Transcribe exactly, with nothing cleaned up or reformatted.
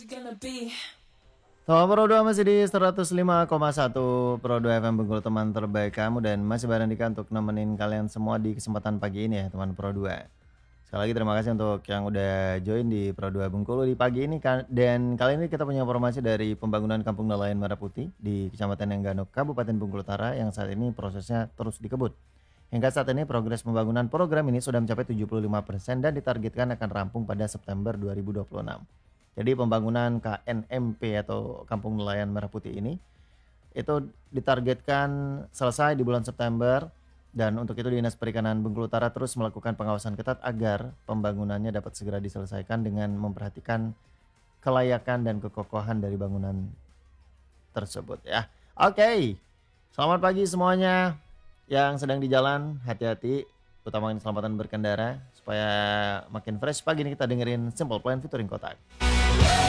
Selamat Pro dua masih di seratus lima koma satu Pro dua F M Bengkulu, teman terbaik kamu, dan masih bareng Dika untuk nemenin kalian semua di kesempatan pagi ini ya teman Pro dua. Sekali lagi terima kasih untuk yang udah join di Pro dua Bengkulu di pagi ini, dan kali ini kita punya informasi dari pembangunan Kampung Nelayan Merah Putih di Kecamatan Enggano, Kabupaten Bengkulu Utara yang saat ini prosesnya terus dikebut. Hingga saat ini progres pembangunan program ini sudah mencapai tujuh puluh lima persen dan ditargetkan akan rampung pada September dua ribu dua puluh enam. Jadi pembangunan K N M P atau Kampung Nelayan Merah Putih ini itu ditargetkan selesai di bulan September, dan untuk itu Dinas Perikanan Bengkulu Utara terus melakukan pengawasan ketat agar pembangunannya dapat segera diselesaikan dengan memperhatikan kelayakan dan kekokohan dari bangunan tersebut ya. Oke, selamat pagi semuanya yang sedang di jalan, hati-hati, utamakan keselamatan berkendara supaya makin fresh. Pagi ini kita dengerin Simple Plan featuring Kotak.